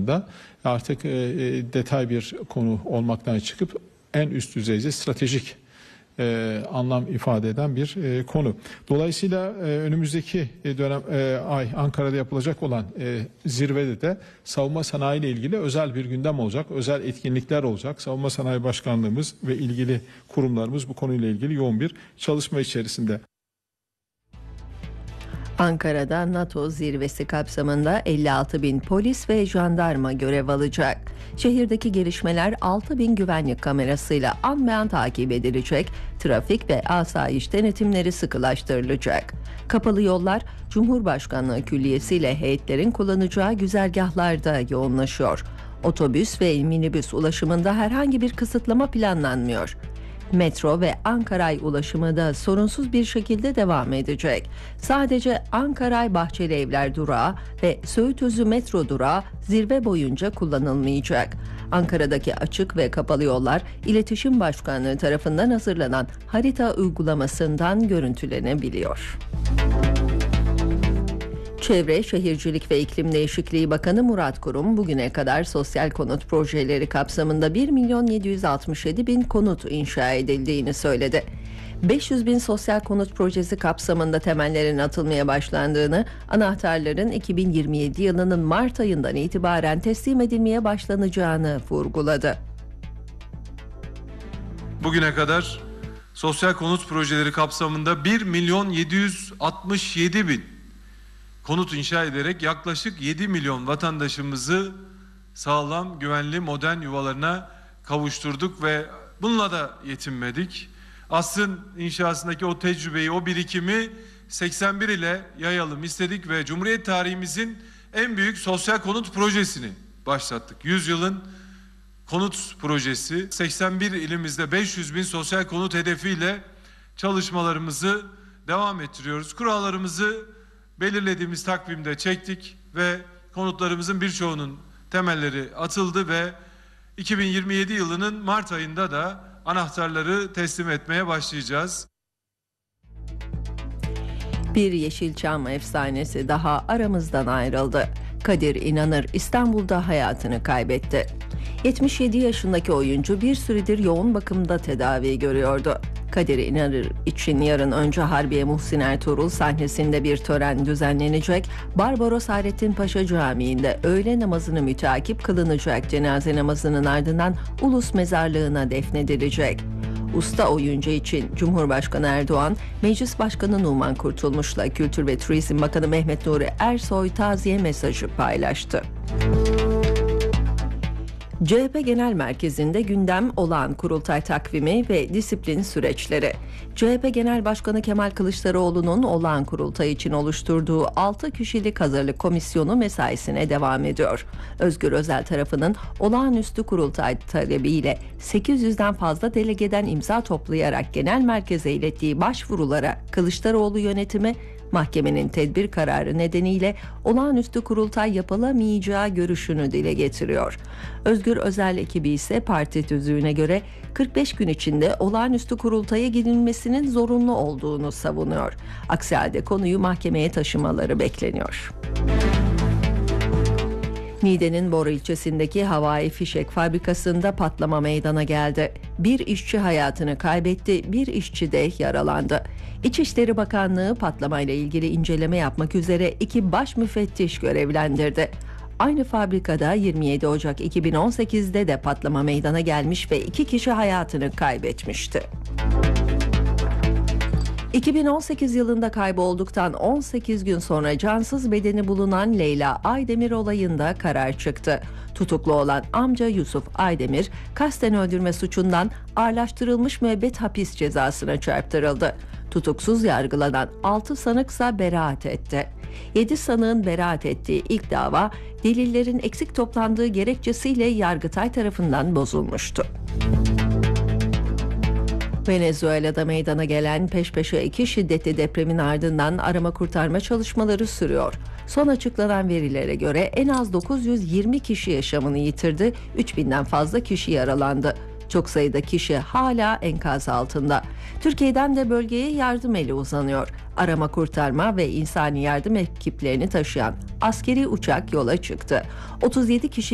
anlamında artık detay bir konu olmaktan çıkıp en üst düzeyde stratejik anlam ifade eden bir konu. Dolayısıyla önümüzdeki dönem ay Ankara'da yapılacak olan zirvede de savunma sanayi ile ilgili özel bir gündem olacak, özel etkinlikler olacak. Savunma Sanayi Başkanlığımız ve ilgili kurumlarımız bu konuyla ilgili yoğun bir çalışma içerisinde. Ankara'da NATO zirvesi kapsamında 56 bin polis ve jandarma görev alacak. Şehirdeki gelişmeler 6 bin güvenlik kamerasıyla an be an takip edilecek, trafik ve asayiş denetimleri sıkılaştırılacak. Kapalı yollar Cumhurbaşkanlığı Külliyesi ile heyetlerin kullanacağı güzergahlarda yoğunlaşıyor. Otobüs ve minibüs ulaşımında herhangi bir kısıtlama planlanmıyor. Metro ve Ankaray ulaşımı da sorunsuz bir şekilde devam edecek. Sadece Ankaray Bahçeli Evler durağı ve Söğütözü metro durağı zirve boyunca kullanılmayacak. Ankara'daki açık ve kapalı yollar İletişim Başkanlığı tarafından hazırlanan harita uygulamasından görüntülenebiliyor. Çevre, Şehircilik ve İklim Değişikliği Bakanı Murat Kurum bugüne kadar sosyal konut projeleri kapsamında 1.767.000 konut inşa edildiğini söyledi. 500.000 sosyal konut projesi kapsamında temellerin atılmaya başlandığını, anahtarların 2027 yılının Mart ayından itibaren teslim edilmeye başlanacağını vurguladı. Bugüne kadar sosyal konut projeleri kapsamında 1.767.000 konut inşa ederek yaklaşık 7 milyon vatandaşımızı sağlam, güvenli, modern yuvalarına kavuşturduk ve bununla da yetinmedik. Asrın inşasındaki o tecrübeyi, o birikimi 81 ile yayalım istedik ve Cumhuriyet tarihimizin en büyük sosyal konut projesini başlattık. 100 yılın konut projesi, 81 ilimizde 500.000 sosyal konut hedefiyle çalışmalarımızı devam ettiriyoruz. Kurallarımızı belirlediğimiz takvimde çektik ve konutlarımızın birçoğunun temelleri atıldı ve 2027 yılının Mart ayında da anahtarları teslim etmeye başlayacağız. Bir Yeşilçam efsanesi daha aramızdan ayrıldı. Kadir İnanır İstanbul'da hayatını kaybetti. 77 yaşındaki oyuncu bir süredir yoğun bakımda tedavi görüyordu. Kadir İnanır için yarın önce Harbiye Muhsin Ertuğrul sahnesinde bir tören düzenlenecek. Barbaros Hayrettin Paşa Camii'nde öğle namazını müteakip kılınacak. Cenaze namazının ardından Ulus Mezarlığı'na defnedilecek. Usta oyuncu için Cumhurbaşkanı Erdoğan, Meclis Başkanı Numan Kurtulmuş'la Kültür ve Turizm Bakanı Mehmet Nuri Ersoy taziye mesajı paylaştı. CHP Genel Merkezi'nde gündem olağan kurultay takvimi ve disiplin süreçleri. CHP Genel Başkanı Kemal Kılıçdaroğlu'nun olağan kurultay için oluşturduğu 6 kişilik hazırlık komisyonu mesaisine devam ediyor. Özgür Özel tarafının olağanüstü kurultay talebiyle 800'den fazla delegeden imza toplayarak genel merkeze ilettiği başvurulara Kılıçdaroğlu yönetimi mahkemenin tedbir kararı nedeniyle olağanüstü kurultay yapılamayacağı görüşünü dile getiriyor. Özgür Özel ekibi ise parti tüzüğüne göre 45 gün içinde olağanüstü kurultaya gidilmesinin zorunlu olduğunu savunuyor. Aksi halde konuyu mahkemeye taşımaları bekleniyor. Niğde'nin Bor ilçesindeki havai fişek fabrikasında patlama meydana geldi. Bir işçi hayatını kaybetti, bir işçi de yaralandı. İçişleri Bakanlığı patlamayla ilgili inceleme yapmak üzere 2 baş müfettiş görevlendirdi. Aynı fabrikada 27 Ocak 2018'de de patlama meydana gelmiş ve 2 kişi hayatını kaybetmişti. 2018 yılında kaybolduktan 18 gün sonra cansız bedeni bulunan Leyla Aydemir olayında karar çıktı. Tutuklu olan amca Yusuf Aydemir, kasten öldürme suçundan ağırlaştırılmış müebbet hapis cezasına çarptırıldı. Tutuksuz yargılanan 6 sanıksa beraat etti. 7 sanığın beraat ettiği ilk dava, delillerin eksik toplandığı gerekçesiyle Yargıtay tarafından bozulmuştu. Venezuela'da meydana gelen peş peşe 2 şiddetli depremin ardından arama kurtarma çalışmaları sürüyor. Son açıklanan verilere göre en az 920 kişi yaşamını yitirdi, 3000'den fazla kişi yaralandı. Çok sayıda kişi hala enkaz altında. Türkiye'den de bölgeye yardım eli uzanıyor. Arama kurtarma ve insani yardım ekiplerini taşıyan askeri uçak yola çıktı. 37 kişi